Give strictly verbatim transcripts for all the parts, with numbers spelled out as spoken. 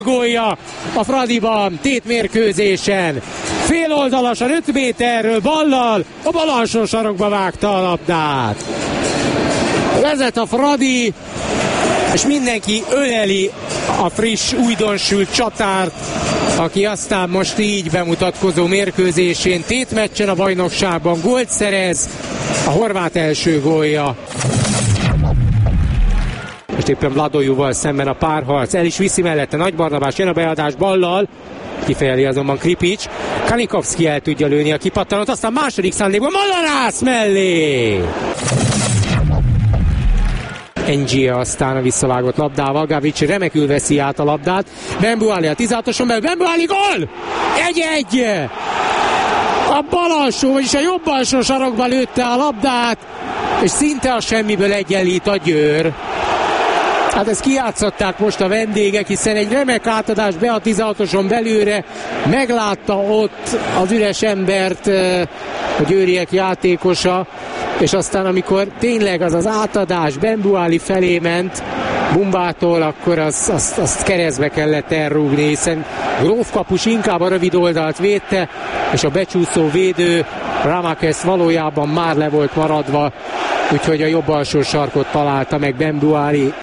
gólja a Fradiban tétmérkőzésen. Féloldalasan öt méterről ballal a bal alsó sarokba vágta a labdát. Vezet a Fradi, és mindenki öleli a friss, újdonsült csatárt, aki aztán most így bemutatkozó mérkőzésén tétmeccsen a bajnokságban gólt szerez, a horvát első gólja. Most éppen Vladojuval szemben a párharc, el is viszi mellette Nagy Barnabás, jön a beadás ballal, kifejeli azonban Kripics, Kanikovszki el tudja lőni a kipattanót, aztán második szándékban Madarász mellé! Engie aztán a visszavágott labdával, Gavic remekül veszi át a labdát, Bembuali a tizenhatoson belül, Bembuali gól! egy-egy! A bal alsó, vagyis a jobb alsó sarokba lőtte a labdát, és szinte a semmiből egyenlít a Győr. Hát ezt kijátszották most a vendégek, hiszen egy remek átadás be a tizenhatoson belőle, meglátta ott az üres embert a győriek játékosa, és aztán amikor tényleg az az átadás Bembuali felé ment Bumbától, akkor azt, azt, azt keresztbe kellett elrúgni, hiszen Gróf kapus inkább a rövid oldalt védte, és a becsúszó védő Ramakesz valójában már le volt maradva, úgyhogy a jobb alsó sarkot találta meg Bembuali.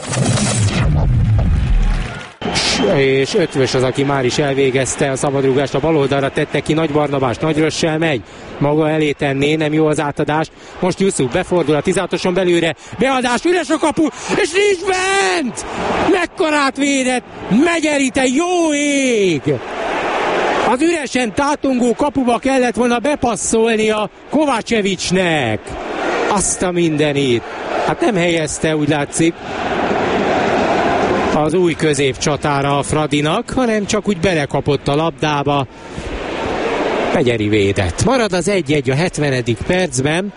És Ötvös az, aki már is elvégezte a szabadrúgást, a bal oldalra tette ki Nagy Barnabás, Nagy Rössel megy, maga elé tenné, nem jó az átadás, most Jusuf befordul a tizenhatoson belőle, beadás, üres a kapu, és nincs bent! Mekkorát védett, Megyerite, jó ég! Az üresen tátongó kapuba kellett volna bepasszolnia Kovácsevicsnek. Azt a mindenit. Hát nem helyezte, úgy látszik, az új középcsatára a Fradinak, hanem csak úgy belekapott a labdába. Megyeri védett. Marad az egy-egy a hetvenedik percben.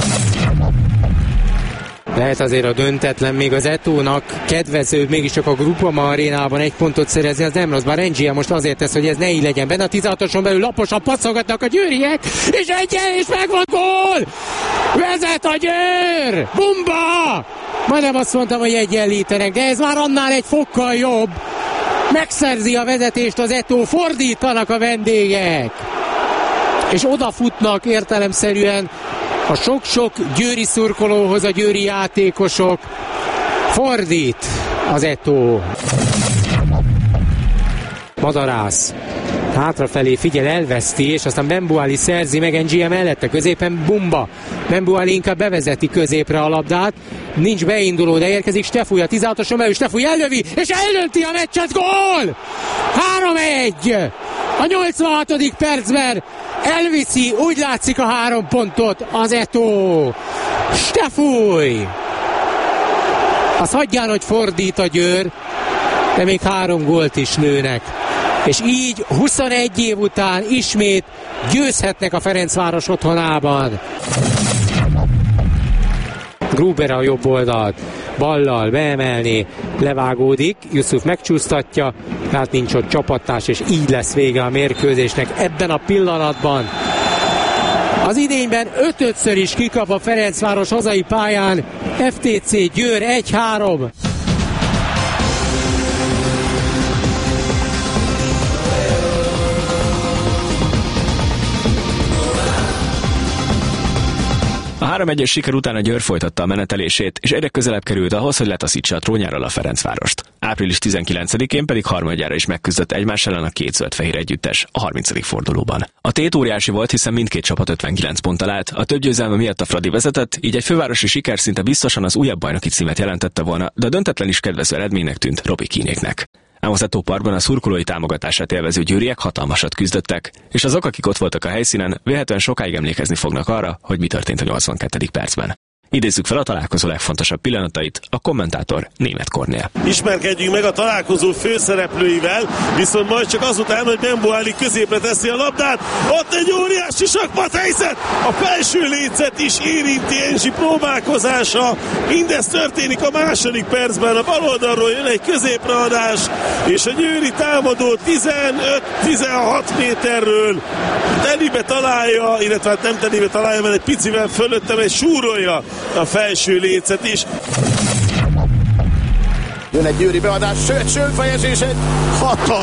Lehet azért a döntetlen még az Etónak kedvező, mégiscsak a Groupama arénában egy pontot szerezni, az nem rossz, bár Engie most azért tesz, hogy ez ne így legyen benne. A tizenhatoson belül laposan passzolgatnak a győriek, és egyen, és megvan gól! Vezet a Győr! Bumba! Majdnem azt mondtam, hogy egyenlítenek, de ez már annál egy fokkal jobb. Megszerzi a vezetést az Etó, fordítanak a vendégek. És odafutnak értelemszerűen a sok-sok győri szurkolóhoz a győri játékosok. Fordít az Etó. Madarász hátrafelé figyel, elveszti, és aztán Bembuali szerzi meg Engie mellette, középen Bumba. Bembuali inkább bevezeti középre a labdát, nincs beinduló, de érkezik Stefúj a tizenhatoson belül, Stefúj ellövi, és elönti a meccset, gól! három egy! A nyolcvanhatodik percben elviszi, úgy látszik, a három pontot az Etó. Stefúj! Azt hagyján, hogy fordít a Győr, de még három gólt is lőnek. És így huszonegy év után ismét győzhetnek a Ferencváros otthonában. Gruber a jobb oldalt, ballal beemelni, levágódik, Jusuf megcsúsztatja, hát nincs ott csapattárs, és így lesz vége a mérkőzésnek ebben a pillanatban. Az idényben ötödször is kikap a Ferencváros hazai pályán, ef té cé Győr egy három. A három egyes siker után a Győr folytatta a menetelését, és egyre közelebb került ahhoz, hogy letaszítsa a trónjáról a Ferencvárost. április tizenkilencedikén pedig harmadjára is megküzdött egymás ellen a két zöld-fehér együttes a harmincadik fordulóban. A tét óriási volt, hiszen mindkét csapat ötvenkilenc ponttal állt, a több győzelme miatt a Fradi vezetett, így egy fővárosi siker szinte biztosan az újabb bajnoki címet jelentette volna, de a döntetlen is kedvező eredménynek tűnt Robi Kínéknek. Ám az Etó Parkban a szurkolói támogatását élvező győriek hatalmasat küzdöttek, és azok, akik ott voltak a helyszínen, vélhetően sokáig emlékezni fognak arra, hogy mi történt a nyolcvankettedik percben. Idézzük fel a találkozó legfontosabb pillanatait, a kommentátor Németh Kornél. Ismerkedjünk meg a találkozó főszereplőivel, viszont majd csak azután, hogy Bembuali középre teszi a labdát, ott egy óriási sakmat helyzet, a felső lécet is érinti Enzi próbálkozása, mindez történik a második percben, a bal oldalról jön egy középreadás, és a győri támadó tizenöt-tizenhat méterről telibe találja, illetve hát nem telibe találja, mert egy picivel fölöttem egy súrolja a felső lécet is. Jön egy győri beadás, sőt, sőt fejezés, egy hatalmas